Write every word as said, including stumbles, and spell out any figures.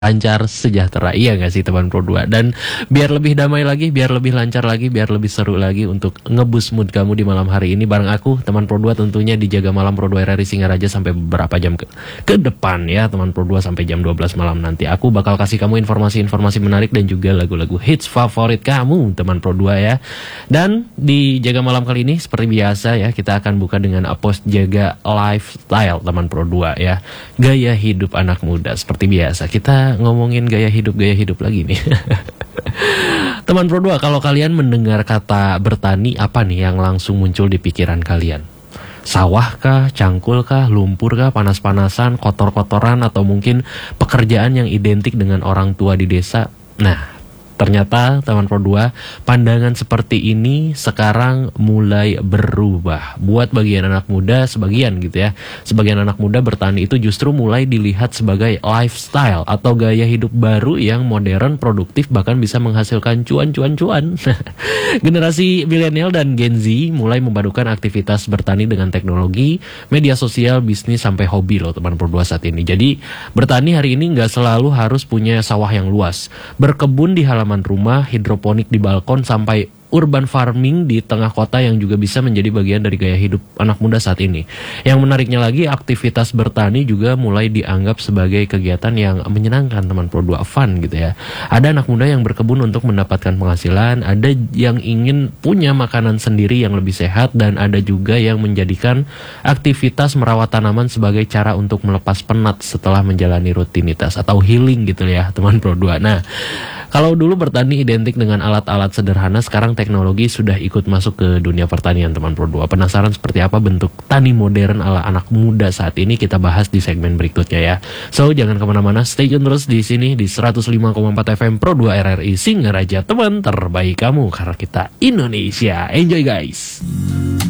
lancar, sejahtera. Iya gak sih teman Pro dua? Dan biar lebih damai lagi, biar lebih lancar lagi, biar lebih seru lagi untuk ngebus mood kamu di malam hari ini bareng aku, teman Pro dua, tentunya di Jaga Malam Pro dua R R I Singaraja sampai beberapa jam ke, ke depan ya teman Pro dua, sampai jam dua belas malam nanti. Aku bakal kasih kamu informasi-informasi menarik dan juga lagu-lagu hits favorit kamu teman Pro dua ya. Dan di Jaga Malam kali ini seperti biasa ya, kita akan buka dengan post Jaga Lifestyle teman Pro dua ya. Gaya hidup anak muda seperti biasa. Kita ngomongin gaya hidup gaya hidup lagi nih. Teman Pro dua, kalau kalian mendengar kata bertani, apa nih yang langsung muncul di pikiran kalian? Sawah kah, cangkul kah, lumpur kah, panas-panasan, kotor-kotoran, atau mungkin pekerjaan yang identik dengan orang tua di desa? Nah, ternyata teman Pro dua, pandangan seperti ini sekarang mulai berubah. Buat bagian anak muda, sebagian gitu ya, sebagian anak muda bertani itu justru mulai dilihat sebagai lifestyle atau gaya hidup baru yang modern, produktif, bahkan bisa menghasilkan cuan-cuan-cuan. Generasi milenial dan Gen Z mulai memadukan aktivitas bertani dengan teknologi, media sosial, bisnis, sampai hobi loh teman Pro dua saat ini. Jadi bertani hari ini nggak selalu harus punya sawah yang luas. Berkebun di halaman rumah, hidroponik di balkon, sampai urban farming di tengah kota yang juga bisa menjadi bagian dari gaya hidup anak muda saat ini. Yang menariknya lagi, aktivitas bertani juga mulai dianggap sebagai kegiatan yang menyenangkan teman Pro dua, fun gitu ya. Ada anak muda yang berkebun untuk mendapatkan penghasilan, ada yang ingin punya makanan sendiri yang lebih sehat, dan ada juga yang menjadikan aktivitas merawat tanaman sebagai cara untuk melepas penat setelah menjalani rutinitas atau healing gitu ya teman Pro dua. Nah, kalau dulu bertani identik dengan alat-alat sederhana, sekarang teknologi sudah ikut masuk ke dunia pertanian teman Pro dua. Penasaran seperti apa bentuk tani modern ala anak muda saat ini? Kita bahas di segmen berikutnya ya. So, jangan kemana-mana, stay tune terus di sini di seratus lima koma empat F M Pro dua R R I Singaraja, teman terbaik kamu, karena kita Indonesia. Enjoy guys.